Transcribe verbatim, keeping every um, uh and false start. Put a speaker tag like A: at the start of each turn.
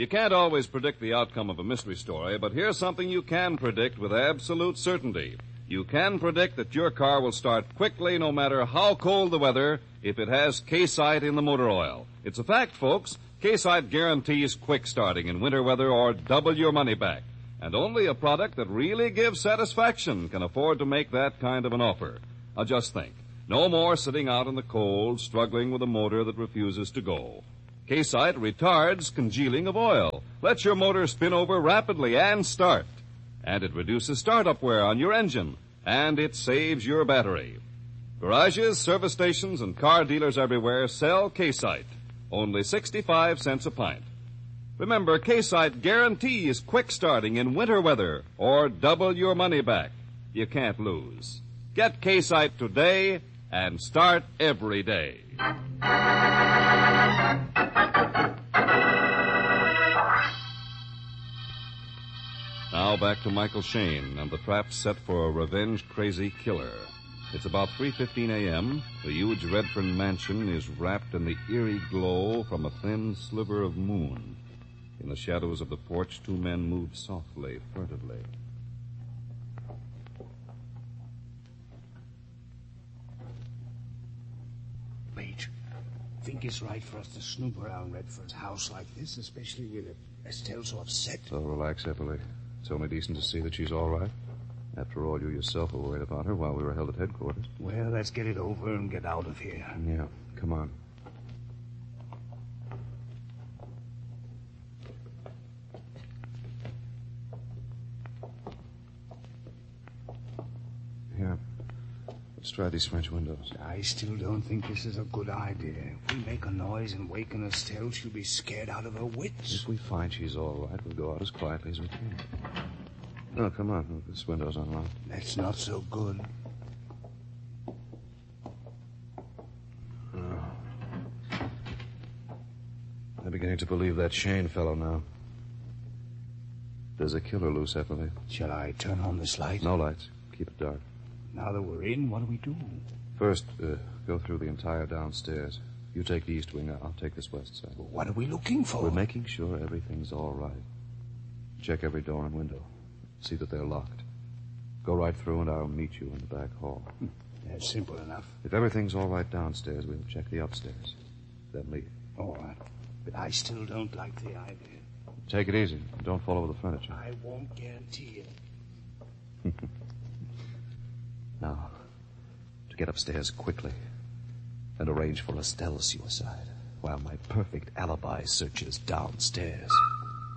A: You can't always predict the outcome of a mystery story, but here's something you can predict with absolute certainty. You can predict that your car will start quickly no matter how cold the weather if it has K-Site in the motor oil. It's a fact, folks. K-Site guarantees quick starting in winter weather or double your money back. And only a product that really gives satisfaction can afford to make that kind of an offer. Now just think. No more sitting out in the cold, struggling with a motor that refuses to go. K-Site retards congealing of oil, lets your motor spin over rapidly and start. And it reduces startup wear on your engine, and it saves your battery. Garages, service stations, and car dealers everywhere sell K-Site. Only sixty-five cents a pint. Remember, K-Site guarantees quick starting in winter weather or double your money back. You can't lose. Get K-Site today and start every day. Now back to Michael Shayne and the trap set for a revenge-crazy killer. It's about three fifteen a.m. The huge Redfern mansion is wrapped in the eerie glow from a thin sliver of moon. In the shadows of the porch, two men move softly, furtively.
B: Page, think it's right for us to snoop around Redfern's house like this, especially with Estelle so upset?
C: So relax, Eppley. It's only decent to see that she's all right. After all, you yourself were worried about her while we were held at headquarters.
B: Well, let's get it over and get out of here.
C: Yeah, come on. Here, let's try these French windows.
B: I still don't think this is a good idea. If we make a noise and waken Estelle, she'll be scared out of her wits.
C: If we find she's all right, we'll go out as quietly as we can. No, come on. This window's unlocked.
B: That's not so good.
C: Oh. I'm beginning to believe that Shayne fellow now. There's a killer loose, Eppley.
B: Shall I turn on this light?
C: No lights. Keep it dark.
B: Now that we're in, what do we do?
C: First, uh, go through the entire downstairs. You take the east wing, I'll take this west side.
B: Well, what are we looking for?
C: We're making sure everything's all right. Check every door and window. See that they're locked. Go right through and I'll meet you in the back hall.
B: Hmm. That's simple enough.
C: If everything's all right downstairs, we'll check the upstairs. Then leave.
B: All right. But I still don't like the idea.
C: Take it easy. Don't fall over the furniture.
B: I won't guarantee it.
C: Now, to get upstairs quickly and arrange for Estelle's suicide while my perfect alibi searches downstairs.